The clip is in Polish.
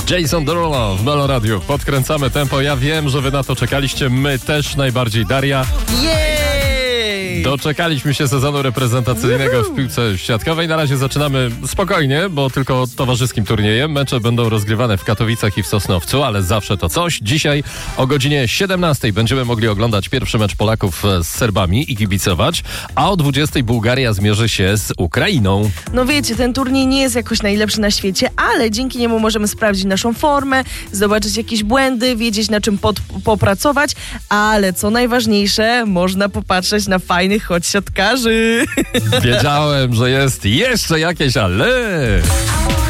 Jason Derulo w Melo Radio. Podkręcamy tempo. Ja wiem, że wy na to czekaliście. My też najbardziej, Daria. Jej! Doczekaliśmy się sezonu reprezentacyjnego w piłce siatkowej. Na razie zaczynamy spokojnie, bo tylko towarzyskim turniejem. Mecze będą rozgrywane w Katowicach i w Sosnowcu, ale zawsze to coś. Dzisiaj o godzinie 17 będziemy mogli oglądać pierwszy mecz Polaków z Serbami i kibicować, a o 20 Bułgaria zmierzy się z Ukrainą. No wiecie, ten turniej nie jest jakoś najlepszy na świecie, ale dzięki niemu możemy sprawdzić naszą formę, zobaczyć jakieś błędy, wiedzieć na czym popracować, ale co najważniejsze, można popatrzeć na fajnych choć siatkarzy. Wiedziałem, że jest jeszcze jakieś ale.